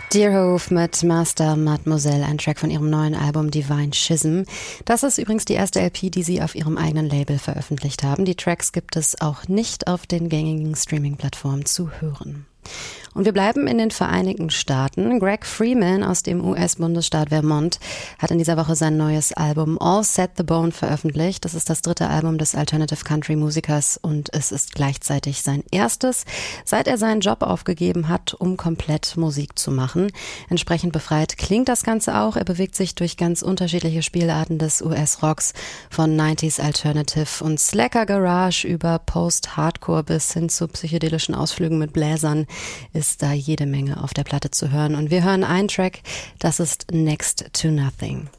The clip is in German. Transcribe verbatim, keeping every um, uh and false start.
Deerhoof mit Master Mademoiselle, ein Track von ihrem neuen Album Divine Schism. Das ist übrigens die erste L P, die sie auf ihrem eigenen Label veröffentlicht haben. Die Tracks gibt es auch nicht auf den gängigen Streaming-Plattformen zu hören. Und wir bleiben in den Vereinigten Staaten. Greg Freeman aus dem U S-Bundesstaat Vermont hat in dieser Woche sein neues Album All Set the Bone veröffentlicht. Das ist das dritte Album des Alternative Country Musikers und es ist gleichzeitig sein erstes, seit er seinen Job aufgegeben hat, um komplett Musik zu machen. Entsprechend befreit klingt das Ganze auch. Er bewegt sich durch ganz unterschiedliche Spielarten des U S-Rocks, von neunziger Alternative und Slacker Garage über Post-Hardcore bis hin zu psychedelischen Ausflügen mit Bläsern ist da jede Menge auf der Platte zu hören. Und wir hören einen Track, das ist Next to Nothing.